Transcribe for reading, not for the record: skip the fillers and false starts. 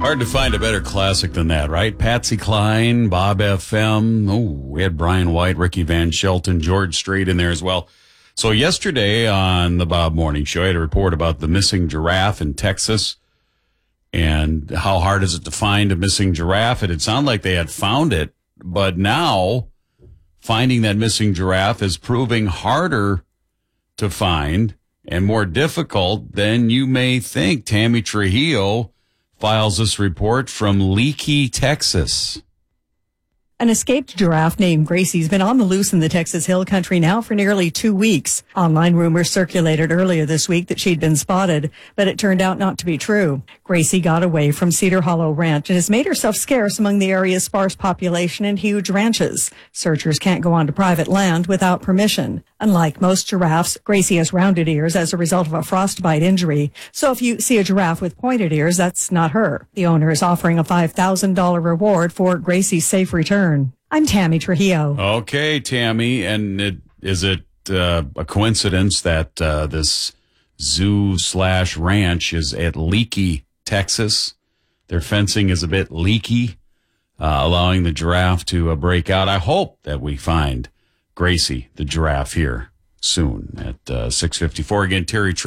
Hard to find a better classic than that, right? Patsy Cline, Bob FM. Oh, we had Brian White, Ricky Van Shelton, George Strait in there as well. So yesterday on the Bob Morning Show, I had a report about the missing giraffe in Texas and how hard is it to find a missing giraffe. And it sounded like they had found it, but now finding that missing giraffe is proving harder to find and more difficult than you may think. Tammy Trujillo files this report from Leakey, Texas. An escaped giraffe named Gracie's been on the loose in the Texas Hill Country now for nearly 2 weeks. Online rumors circulated earlier this week that she'd been spotted, but it turned out not to be true. Gracie got away from Cedar Hollow Ranch and has made herself scarce among the area's sparse population and huge ranches. Searchers can't go onto private land without permission. Unlike most giraffes, Gracie has rounded ears as a result of a frostbite injury. So if you see a giraffe with pointed ears, that's not her. The owner is offering a $5,000 reward for Gracie's safe return. I'm Tammy Trujillo. Okay, Tammy. And is it a coincidence that this zoo/ranch is at Leakey, Texas? Their fencing is a bit leaky, allowing the giraffe to break out. I hope that we find Gracie, the giraffe, here soon at 6:54. Again, Terry